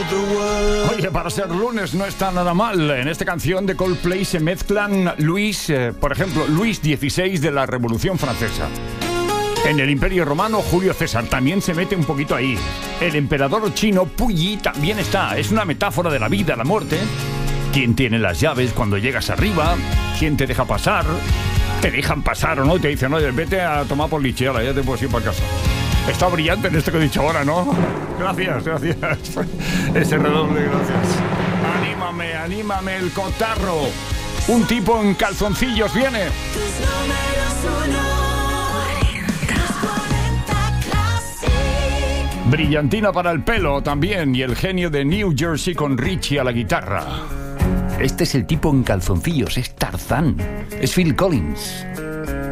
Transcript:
Oye, para ser lunes no está nada mal. En esta canción de Coldplay se mezclan por ejemplo, Luis XVI de la Revolución Francesa. En el Imperio Romano, Julio César también se mete un poquito ahí. El emperador chino, Puyi, también está. Es una metáfora de la vida, la muerte. ¿Quién tiene las llaves cuando llegas arriba? ¿Quién te deja pasar? ¿Te dejan pasar o no? Y te dicen, oye, vete a tomar por licheara, ya te puedes ir para casa. Está brillante en esto que he dicho ahora, ¿no? Gracias. Ese redoble, gracias. Anímame el cotarro. Un tipo en calzoncillos viene. Brillantina para el pelo también. Y el genio de New Jersey con Richie a la guitarra. Este es el tipo en calzoncillos, es Tarzán. Es Phil Collins.